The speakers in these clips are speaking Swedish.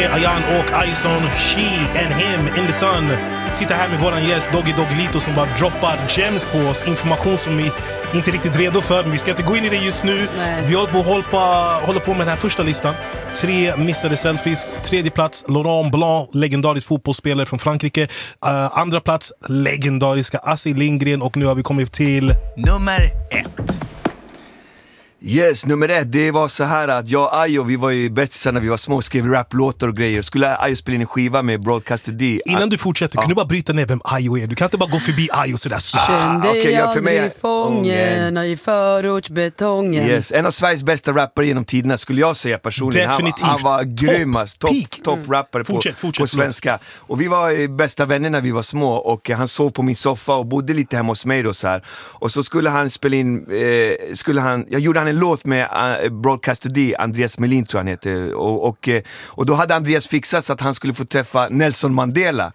med Ayan och Ison, She and Him in the Sun. Sitter här med våran gäst Doggy Doggelito som bara droppar gems på oss. Information som vi inte är riktigt redo för, men vi ska inte gå in i det just nu. Nej. Vi håller på med den här första listan. 3 missade selfies. 3:e plats, Laurent Blanc, legendarisk fotbollsspelare från Frankrike. Andra plats, legendariska Astrid Lindgren. Och nu har vi kommit till nummer 1. Yes, nummer 1, det var så här att jag och Ayo, vi var ju bästisar när vi var små, skrev raplåtar och grejer. Skulle Ayo spela in en skiva med Broadcaster D. Innan du fortsätter, kan du bara bryta ner vem Ayo är? Du kan inte bara gå förbi Ayo sådär snabbt. Kände okej, jag för mig aldrig fången i förortsbetongen. Yes, en av Sveriges bästa rappare genom tiderna skulle jag säga personligen. Definitivt. Han var grymmast, top rappare Fortsätt, på svenska. Och vi var bästa vänner när vi var små. Och han sov på min soffa och bodde lite hemma hos mig då så här. Och så skulle han spela in, jag gjorde han en låt med Broadcaster D, Andreas Melin tror han heter, och då hade Andreas fixat så att han skulle få träffa Nelson Mandela.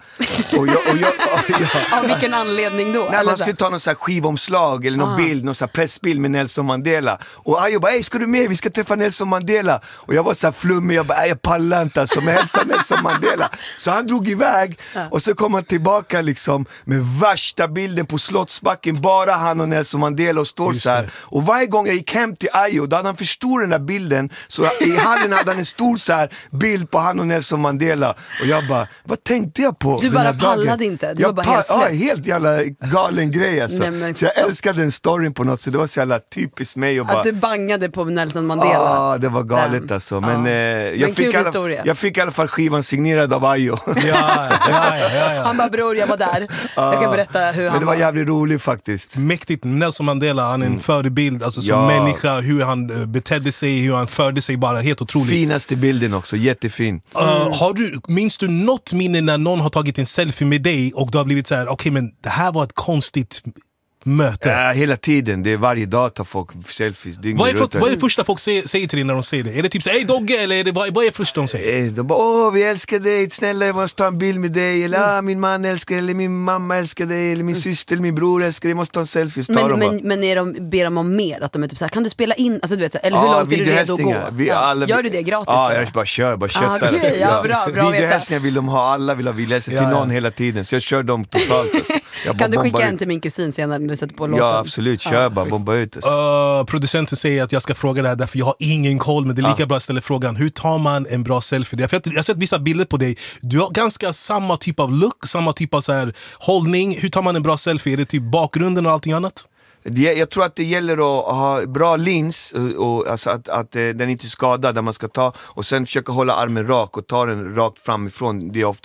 Av vilken anledning då? Nej, man skulle ta någon så här skivomslag eller någon bild, någon så här pressbild med Nelson Mandela. Och Ayo bara, ska du med? Vi ska träffa Nelson Mandela. Och jag var så här flummig, jag bara, jag pallar inte alltså, men hälsa Nelson Mandela. Så han drog iväg och så kom han tillbaka liksom med värsta bilden på Slottsbacken, bara han och Nelson Mandela och står så här. Och varje gång jag gick hem till Ayo, då hade han förstorat den där bilden, så i hallen hade han en stor så här bild på han och Nelson Mandela. Och jag bara, vad tänkte jag på? Du bara pallade inte, du var bara helt släppt. Helt jävla galen grej alltså. Nej, så jag älskade den storyn på något, så det var så jävla typiskt mig. Och bara, att du bangade på Nelson Mandela. det var galet alltså. Men, jag fick i alla fall skivan signerad av Ayo. Ja. Han bara, bror, jag var där. Jag kan berätta hur han Men det var jävligt roligt faktiskt. Mäktigt. Nelson Mandela, han är en förebild alltså, som människa, hur han betedde sig, hur han förde sig, bara helt otroligt. Finaste bilden också, jättefin. Minns du något minne när någon har tagit en selfie med dig och du har blivit så här, okej, men det här var ett konstigt möte? Hela tiden, det är varje dag tar folk selfies. Vad är det första folk säger till dig när de ser det? Är det typ så, hej Dogge, eller är det, vad är det första de säger? De bara, vi älskar dig, snälla jag måste ta en bild med dig. Eller min man älskar dig, eller min mamma älskar dig, eller min syster, eller min bror älskar dig, måste ta en selfie. Men ber de om mer? Att de är typ så här, kan du spela in? Alltså, du vet, eller hur långt är du redo att gå? Gör du det gratis? Ja, jag bara köttar. Okay, bra videohälsningar vill de ha, alla vill ha videohälsningar till någon hela tiden. Så jag kör dem totalt. Alltså. Kan du skicka en till min kusin senare när du sätter på låten? Ja, absolut, kör bara, bomba ut. Producenten säger att jag ska fråga det här därför jag har ingen koll, men det är lika bra att ställa frågan, hur tar man en bra selfie? För jag har sett vissa bilder på dig, du har ganska samma typ av look, samma typ av så här hållning. Hur tar man en bra selfie? Är det typ bakgrunden och allting annat? Jag tror att det gäller att ha bra lins och alltså att den inte skadar där man ska ta, och sen försöka hålla armen rak och ta den rakt framifrån. Det är